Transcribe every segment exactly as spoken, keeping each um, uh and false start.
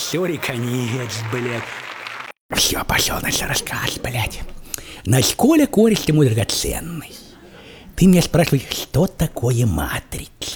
Истории конец, блядь. Все, пошел наш рассказ, блядь. Наш Коля, кореш ты мой драгоценный. Ты меня спрашиваешь, что такое матрица?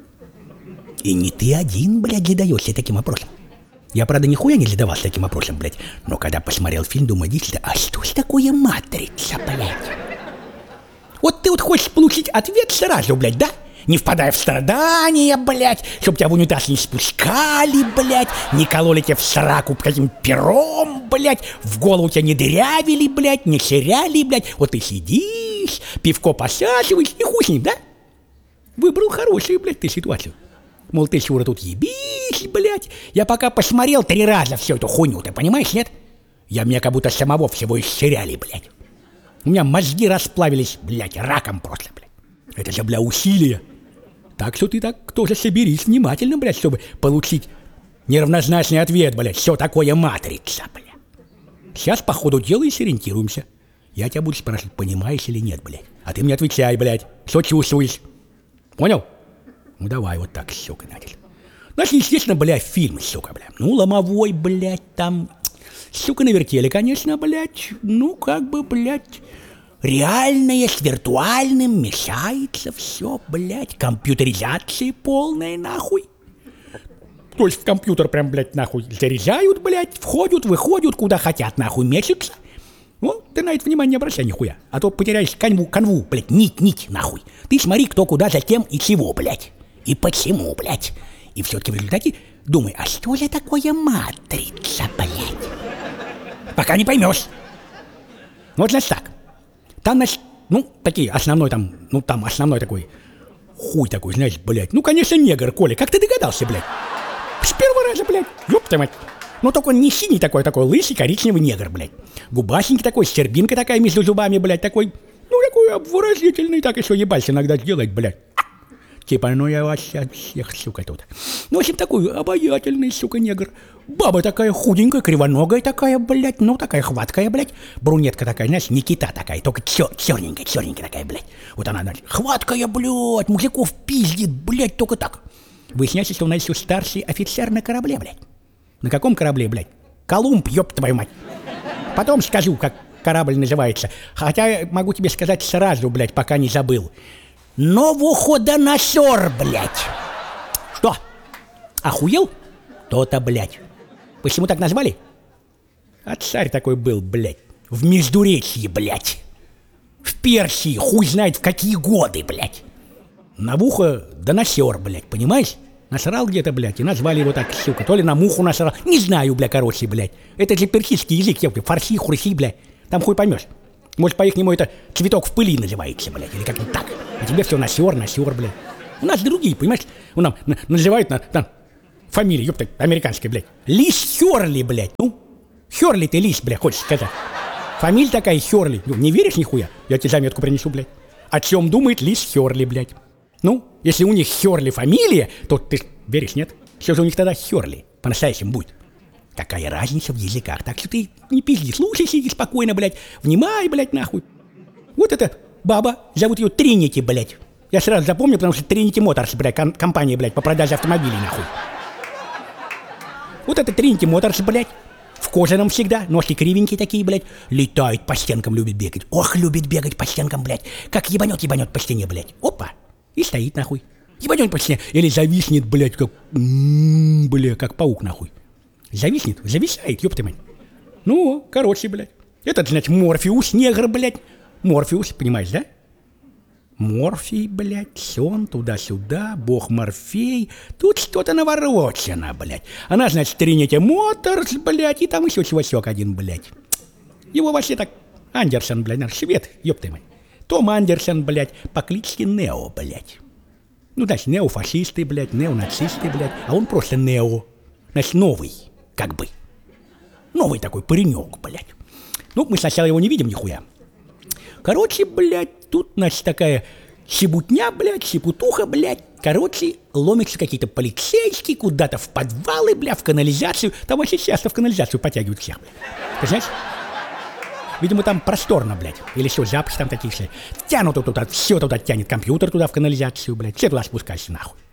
И не ты один, блядь, задаешься таким вопросом. Я, правда, нихуя не задавался таким вопросом, блядь. Но когда посмотрел фильм, думаю, действительно, а что ж такое матрица, блядь? Вот ты вот хочешь получить ответ сразу, блядь, да? Не впадая в страдания, блядь, чтоб тебя в унитаз не спускали, блядь, не кололи тебя в сраку каким пером, блядь, в голову тебя не дырявили, блядь, не ширяли, блядь. Вот ты сидишь, пивко посаживаешь, и хуй с ним, да? Выбрал хорошую, блядь, ты ситуацию. Мол, ты, Шура, тут ебись, блядь. Я пока посмотрел три раза всю эту хуйню, ты понимаешь, нет? Я меня как будто самого всего исчеряли, блядь. У меня мозги расплавились, блядь, раком просто, блядь. Это же, бля, усилие. Так что ты так тоже соберись внимательно, блядь, чтобы получить неравнозначный ответ, блядь, что такое матрица, блядь. Сейчас по ходу дела и сориентируемся. Я тебя буду спрашивать, понимаешь или нет, блядь. А ты мне отвечай, блядь, что чувствуешь. Понял? Ну давай вот так, сука, Надя. Значит, естественно, блядь, фильм, сука, блядь. Ну, ломовой, блядь, там, сука, навертели, конечно, блядь. Ну, как бы, блядь, реальное с виртуальным мешается все, блядь. Компьютеризация полная, нахуй. То есть в компьютер прям, блядь, нахуй заряжают, блядь, входят, выходят, куда хотят, нахуй, месяца. Ну, ты на это внимание не обращай нихуя. А то потеряешь канву, канву, блядь, нить, нить, нахуй. Ты смотри, кто куда, зачем и чего, блядь. И почему, блядь. И все-таки в результате думай, а что же такое матрица, блядь? Пока не поймешь. Вот, значит, так. Там, значит, ну, такие, основной там, ну, там основной такой, хуй такой, знаешь, блядь. Ну, конечно, негр, Коля, как ты догадался, блядь? С первого раза, блядь, ёпта мать. Ну, только он не синий такой, такой лысый, коричневый негр, блядь. Губасенький такой, щербинка такая между зубами, блядь, такой, ну, такой обворожительный, так еще ебальше иногда сделать, блядь. Типа, ну, я вас всех, сука, тут. Ну, в общем, такой обаятельный, сука, негр. Баба такая худенькая, кривоногая такая, блядь, ну, такая хваткая, блядь. Брунетка такая, знаешь, Никита такая, только чер- черненькая, черненькая такая, блядь. Вот она, значит, хваткая, блядь, мужиков пиздит, блядь, только так. Выясняется, что она еще старший офицер на корабле, блядь. На каком корабле, блядь? Колумб, ёб твою мать. Потом скажу, как корабль называется. Хотя могу тебе сказать сразу, блядь, пока не забыл. Новоходоносор, блядь. Что? Охуел? То-то, блядь. Почему так назвали? А царь такой был, блядь. В Междуречье, блядь. В Персии, хуй знает в какие годы, блядь. Навуходоносор, блядь, понимаешь? Насрал где-то, блядь, и назвали его так, сука. То ли на муху насрал. Не знаю, блядь, короче, блядь. Это же персидский язык, ёпты, фарси, хурси, блядь. Там хуй поймешь. Может, по-ихнему это цветок в пыли называется, блядь, или как-нибудь так. А тебе все насер, насер, блядь. У нас другие, понимаешь? У нас на, называют на, там, фамилия, ёпта, американская, блядь. Лис Хёрли, блядь. Ну, Хёрли ты лис, блядь, хочешь сказать. Фамилия такая Хёрли. Ну, не веришь нихуя? Я тебе заметку принесу, блядь. О чем думает лис Хёрли, блядь? Ну, если у них Хёрли фамилия, то ты веришь, нет? Что же у них тогда Хёрли по-настоящему будет? Какая разница в языках? Так что ты не пизди, слушай, сиди спокойно, блядь. Внимай, блядь, нахуй. Вот эта баба, зовут ее Тринити, блядь. Я сразу запомнил, потому что Тринити Моторс, блядь, ком- компания, блядь, по продаже автомобилей, нахуй. Вот это Тринити Моторс, блядь. В кожаном всегда, ножки кривенькие такие, блядь. Летает по стенкам, любит бегать. Ох, любит бегать по стенкам, блядь. Как ебанет, ебанет по стене, блядь. Опа. И стоит, нахуй. Ебанет по стене. Или зависнет, блядь, как... М-м-м, бля, как паук, нахуй. Зависнет, зависает, ёпта мать. Ну, короче, блядь. Этот, значит, Морфеус, негр, блядь. Морфеус, понимаешь, да? Морфий, блядь, сон, туда-сюда, бог Морфей. Тут что-то наворочено, блядь. Она, значит, Тринити Моторс, блядь, и там еще чувачок один, блядь. Его вообще так Андерсон, блядь, наш швед, ёпта мать. Том Андерсон, блядь, по кличке Нео, блядь. Ну, значит, неофашисты, блядь, неонацисты, блядь. А он просто Нео. Значит, новый, как бы. Новый такой паренек, блядь. Ну, мы сначала его не видим нихуя. Короче, блядь, тут, значит, такая щебутня, блядь, щепутуха, блядь. Короче, ломятся какие-то полицейские куда-то в подвалы, блядь, в канализацию. Там вообще часто в канализацию подтягивают всех, блядь. Ты знаешь? Видимо, там просторно, блядь. Или что, запахи там такие все. Тянут туда, все туда тянет. Компьютер туда в канализацию, блядь. Все туда спускайся, нахуй.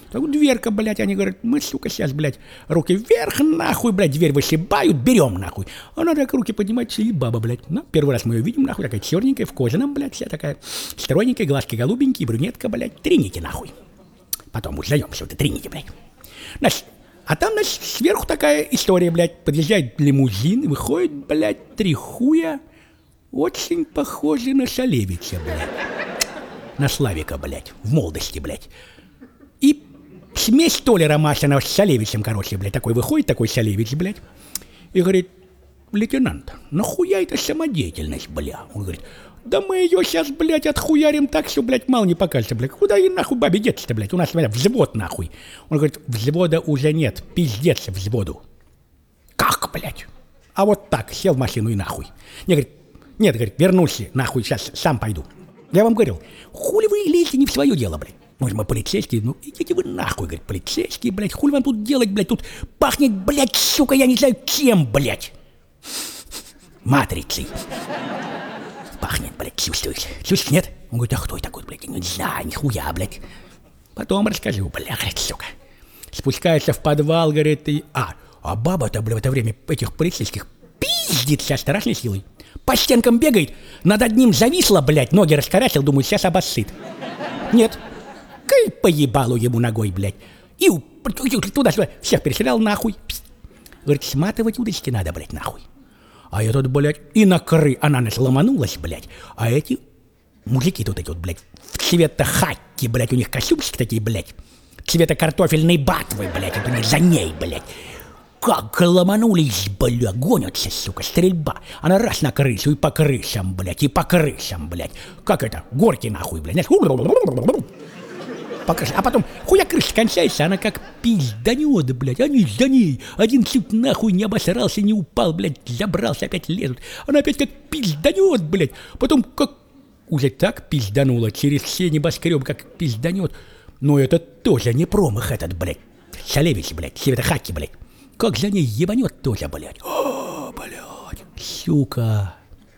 Так вот, дверка, блядь, они говорят, мы, сука, сейчас, блядь, руки вверх, нахуй, блядь, дверь вышибают, берем, нахуй. Она так руки поднимает, сидит баба, блядь. Ну, первый раз мы ее видим, нахуй, такая черненькая, в кожаном, блядь, вся такая стройненькая, глазки голубенькие, брюнетка, блядь, тринити, нахуй. Потом узнаем, что это тринити, блядь. Значит, а там, значит, сверху такая история, блядь, подъезжает лимузин, и выходит, блядь, три хуя, очень похожи на Шалевича, блядь. На Славика, блядь, в молодости, блядь. И смесь Толя Ромашина с Шалевичем, короче, блядь, такой выходит, такой Шалевич, блядь, и говорит, лейтенант, нахуя это самодеятельность, бля? Он говорит, да мы ее сейчас, блядь, отхуярим так, что, блядь, мало не покажется, блядь. Куда и нахуй бабе деться-то, блядь? У нас, блядь, взвод, нахуй. Он говорит, взвода уже нет, пиздец взводу. Как, блядь? А вот так, сел в машину и нахуй. Не, говорит, нет, говорит, вернулся, нахуй, сейчас сам пойду. Я вам говорил, хули вы лезете не в свое дело, блядь. Может, мы полицейские, ну идите вы нахуй, говорит, полицейские, блядь, хули вам тут делать, блядь, тут пахнет, блядь, сука, я не знаю чем, блядь. Матрицей. Пахнет, блядь, чувствуешь? Чувствуешь, нет? Он говорит, а кто я такой, блядь, не знаю, нихуя, блядь. Потом расскажу, блядь, сука. Спускается в подвал, говорит, и... А, а баба-то, блядь, в это время этих полицейских пиздит со страшной силой. По стенкам бегает, над одним зависла, блядь, ноги раскорячил, думаю, сейчас обоссыт. Нет. Кай поебалу ему ногой, блядь. И туда-сюда всех переселял нахуй. Говорит, сматывать удочки надо, блядь, нахуй. А я тут, блядь, и накры, она нас ломанулась, блядь. А эти мужики тут эти вот, блядь, в цвета хатти, блядь, у них костюмчики такие, блядь, цвета картофельной батвы, блядь, вот они за ней, блядь. Как ломанулись, бля, гонятся, сука, стрельба. Она раз на крысу и по крышам, блядь, и по крышам, блядь. Как это, горки нахуй, блядь, знаешь, по крыше. А потом хуя крыша кончается, она как пизданет, блядь, они за ней. Один чуть нахуй не обосрался, не упал, блядь, забрался, опять лезут. Она опять как пизданет, блядь. Потом как уже так пизданула, через все небоскребы как пизданет. Но это тоже не промах этот, блядь. Шалевич, блядь, цвета хаки, блядь. Как за ней ебанет тоже, блядь. О, блядь, сука.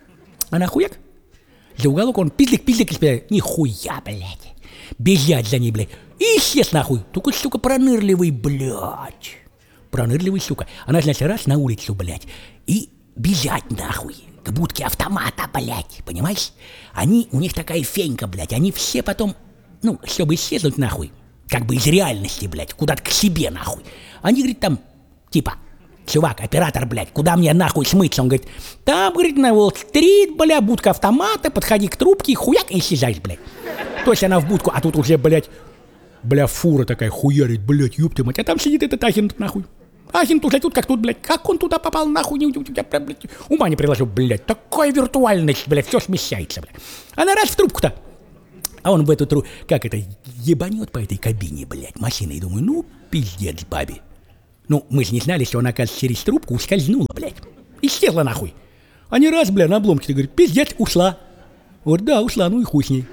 А нахуяк? За уголок он пиздик-пиздик, блядь. Нихуя, блядь. Бежать за ней, блядь. И исчез нахуй. Только, сука, пронырливый, блядь. Пронырливый, сука. Она, значит, раз на улицу, блядь. И бежать нахуй. К будке автомата, блядь. Понимаешь? Они, у них такая фенька, блядь. Они все потом, ну, чтобы исчезнуть нахуй. Как бы из реальности, блядь. Куда-то к себе, нахуй. Они, говорит, там... Типа, чувак, оператор, блядь, куда мне нахуй смыться? Он говорит, там, говорит, на Уолл-стрит, бля, будка автомата, подходи к трубке, хуяк, и исчезаешь, блядь. То есть она в будку, а тут уже, блядь, бля, фура такая хуярит, блядь, ёпта мать. А там сидит этот агент, нахуй. Агент уже тут как тут, блядь, как он туда попал, нахуй, не, я, блядь, ума не приложу, блядь. Такая виртуальность, блядь, все смещается, блядь. Она раз в трубку-то. А он в эту трубку, как это, ебанет по этой кабине, блядь, машиной. И думаю, ну, пиздец бабе. Ну, мы же не знали, что она, оказывается, через трубку ускользнула, блядь. Исчезла нахуй. А не раз, бля, на обломке-то, говорит, пиздец, ушла. Вот, да, ушла, ну и хуй с ней.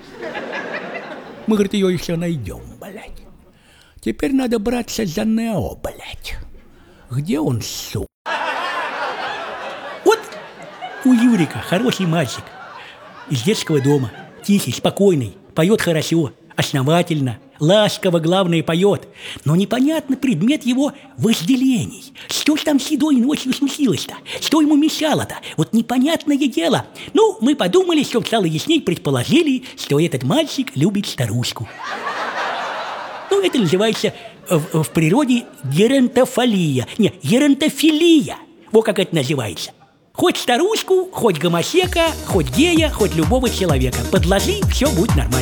Мы, говорит, ее еще найдем, блядь. Теперь надо браться за Нео, блядь. Где он, сука? Вот у Юрика хороший мальчик. Из детского дома. Тихий, спокойный, поет хорошо, основательно. Ласково, главное, поет. Но непонятно предмет его вожделений. Что ж там седой ночью смесилось-то? Что ему мешало-то? Вот непонятное дело. Ну, мы подумали, что стало ясней, предположили, что этот мальчик любит старушку. Ну, это называется в, в природе геронтофилия. Не, геронтофилия. Вот как это называется. Хоть старушку, хоть гомосека, хоть гея, хоть любого человека. Подложи, все будет нормально.